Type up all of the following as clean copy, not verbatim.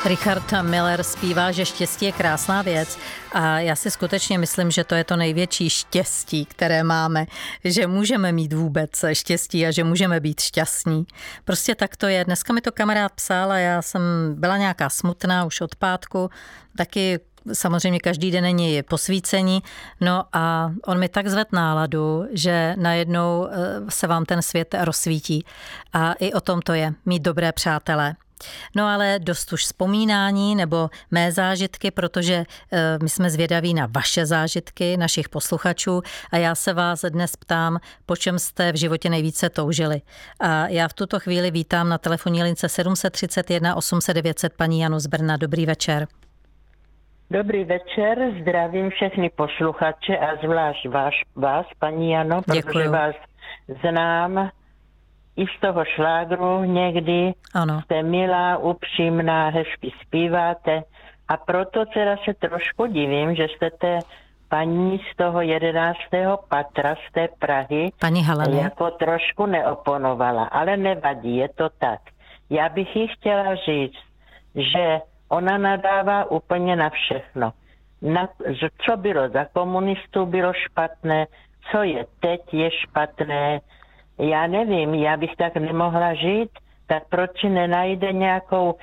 Richard Miller zpívá, že štěstí je krásná věc a já si skutečně myslím, že to je to největší štěstí, které máme, že můžeme mít vůbec štěstí a že můžeme být šťastní. Prostě tak to je. Dneska mi to kamarád psal a já jsem byla nějaká smutná už od pátku, taky samozřejmě každý den není posvícení, no a on mi tak zvedl náladu, že najednou se vám ten svět rozsvítí. A i o tom to je, mít dobré přátelé. No ale dost už vzpomínání nebo mé zážitky, protože my jsme zvědaví na vaše zážitky, našich posluchačů a já se vás dnes ptám, po čem jste v životě nejvíce toužili. A já v tuto chvíli vítám na telefonní lince 731 800 900 paní Janu z Brna. Dobrý večer. Dobrý večer, zdravím všechny posluchače a zvlášť vás, paní Jano, protože vás znám i z toho šlágru někdy. Ano. Jste milá, upřímná, hezky zpíváte a proto teda se trošku divím, že jste té paní z toho 11. patra z té Prahy paní Heleny jako trošku neoponovala, ale nevadí, je to tak. Já bych jí chtěla říct, že ona nadává úplně na všechno. Co bylo za komunistů, bylo špatné, co je teď, je špatné. Já nevím, já bych tak nemohla žít, tak proč nenajde nějakou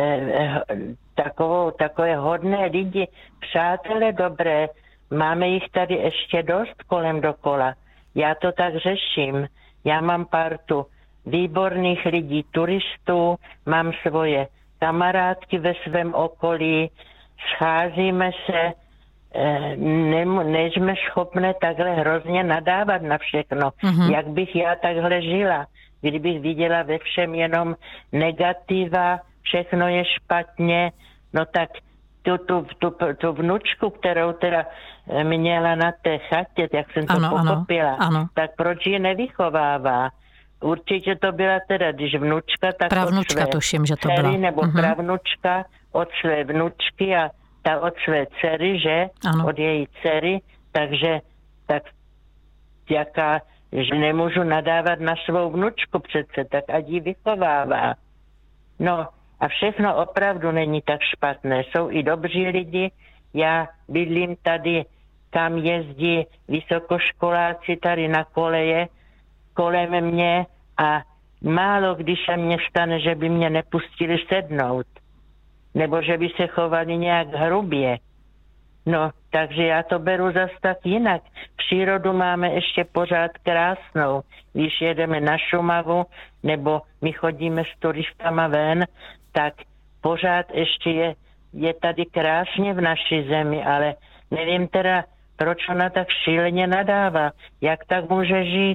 takové hodné lidi, přátelé dobré, máme jich tady ještě dost kolem dokola. Já to tak řeším. Já mám partu výborných lidí, turistů, mám svoje kamarádky ve svém okolí, scházíme se, nejsme schopné takhle hrozně nadávat na všechno. Jak bych já takhle žila, kdybych viděla ve všem jenom negativa, všechno je špatně, no tak tu vnučku, kterou teda měla na té chatě, jak jsem to pochopila, tak proč ji nevychovává? Určitě to byla teda, když vnučka, tak pravnučka, tuším, že to dcery, byla. Nebo pravnučka od své vnučky a ta od své dcery, že? Ano. Od její dcery, takže tak že nemůžu nadávat na svou vnučku přece, tak ať ji vychovává. No a všechno opravdu není tak špatné. Jsou i dobří lidi. Já bydlím tady, kam jezdí vysokoškoláci tady na koleje kolem mě a málo když se mně stane, že by mě nepustili sednout. Nebo že by se chovali nějak hrubě. No, takže já to beru zas tak jinak. Přírodu máme ještě pořád krásnou. Když jedeme na Šumavu, nebo my chodíme s turistama ven, tak pořád ještě je tady krásně v naší zemi, ale nevím teda, proč ona tak šíleně nadává. Jak tak může žít?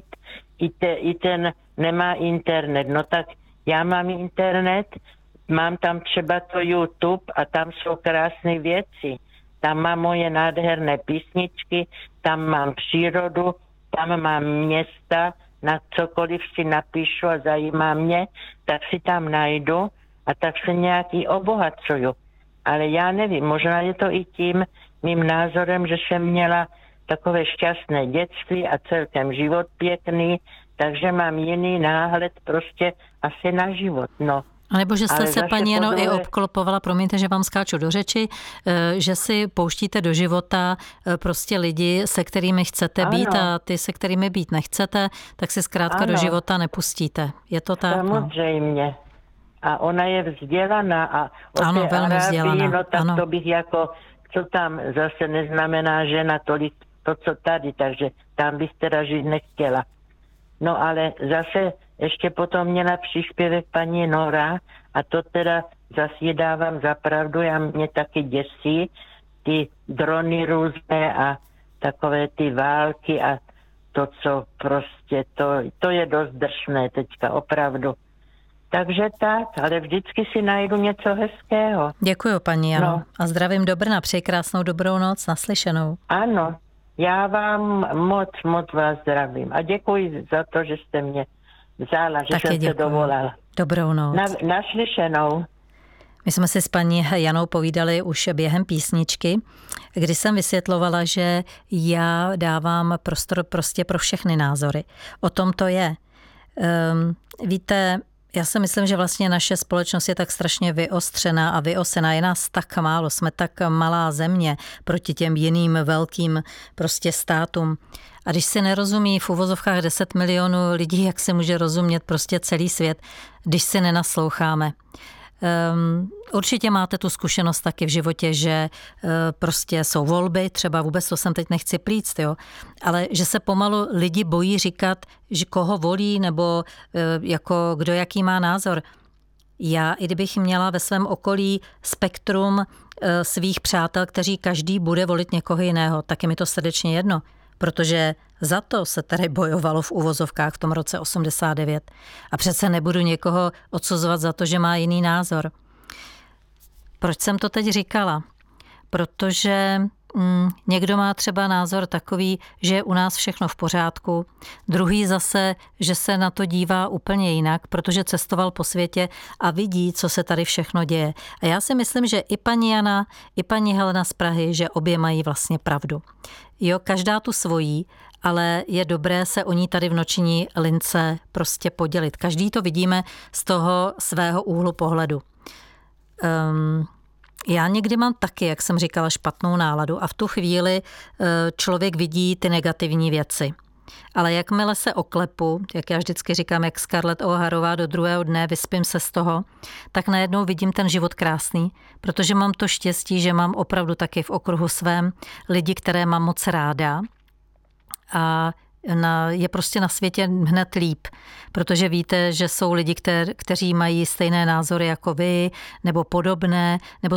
I ten nemá internet. No tak já mám internet, mám tam třeba to YouTube a tam jsou krásné věci. Tam mám moje nádherné písničky, tam mám přírodu, tam mám města, na cokoliv si napíšu a zajímá mě, tak si tam najdu a tak se nějaký obohacuju. Ale já nevím, možná je to i tím mým názorem, že jsem měla takové šťastné dětství a celkem život pěkný, takže mám jiný náhled prostě asi na život, no. A nebo že jste se, paní Jano, i obklopovala, promiňte, že vám skáču do řeči, že si pouštíte do života prostě lidi, se kterými chcete být a ty, se kterými být nechcete, tak si zkrátka do života nepustíte. Je to tak? Samozřejmě. No. A ona je vzdělaná a ano, velmi vzdělaná. No tak to bych jako, co tam zase neznamená žena tolik to, co tady, takže tam bych teda žít nechtěla. No ale zase ještě potom měla příspěvek paní Nora a to teda zase ji dávám za pravdu, mě taky děsí ty drony různé a takové ty války a to, co prostě, to je dost drsné teďka, opravdu. Takže tak, ale vždycky si najdu něco hezkého. Děkuju, paní Jano. No. A zdravím do Brna, přeji krásnou dobrou noc, naslyšenou. Ano, já vám moc vás zdravím a děkuji za to, že jste mě vzala, že taky jsem se dovolala. Dobrou noc. Naslyšenou. My jsme si s paní Janou povídali už během písničky, kdy jsem vysvětlovala, že já dávám prostor prostě pro všechny názory. O tom to je. Víte, Já si myslím, že vlastně naše společnost je tak strašně vyostřená a vyosená. Je nás tak málo, jsme tak malá země proti těm jiným velkým prostě státům. A když si nerozumí v uvozovkách 10 milionů lidí, jak si může rozumět prostě celý svět, když si nenasloucháme. Určitě máte tu zkušenost taky v životě, že prostě jsou volby, třeba vůbec to jsem teď nechci plíct, jo, ale že se pomalu lidi bojí říkat, že koho volí nebo jako kdo jaký má názor. Já, i kdybych měla ve svém okolí spektrum svých přátel, kteří každý bude volit někoho jiného, tak je mi to srdečně jedno. Protože za to se tady bojovalo v uvozovkách v tom roce 89. A přece nebudu někoho odsuzovat za to, že má jiný názor. Proč jsem to teď říkala? Protože někdo má třeba názor takový, že je u nás všechno v pořádku, druhý zase, že se na to dívá úplně jinak, protože cestoval po světě a vidí, co se tady všechno děje. A já si myslím, že i paní Jana, i paní Helena z Prahy, že obě mají vlastně pravdu. Jo, každá tu svojí, ale je dobré se o ní tady v noční lince prostě podělit. Každý to vidíme z toho svého úhlu pohledu. Já někdy mám taky, jak jsem říkala, špatnou náladu a v tu chvíli člověk vidí ty negativní věci. Ale jakmile se oklepu, jak já vždycky říkám, jak Scarlett O'Harová do druhého dne, vyspím se z toho, tak najednou vidím ten život krásný, protože mám to štěstí, že mám opravdu taky v okruhu svém lidi, které mám moc ráda a je prostě na světě hned líp, protože víte, že jsou lidi, kteří mají stejné názory jako vy, nebo podobné, nebo